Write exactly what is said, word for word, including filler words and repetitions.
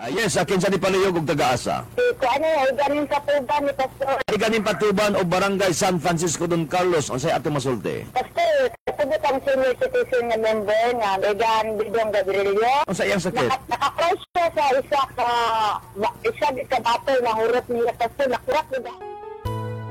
Ah, yes, akin sa ni Paluyog ug taga-asa. Si ko ano, ay ganin sa tuban ni Pastor. Ay ganing Patuban o Barangay San Francisco Don Carlos, unsay ato masulti? Pastor, kasabot ang senior citizen na member nga Megan Bidong Gabrielio. Unsay iyang sakit? Naka- Naka-close siya sa isa ka, ba- isa ka battle na hurot niya Pastor, nakurat niya.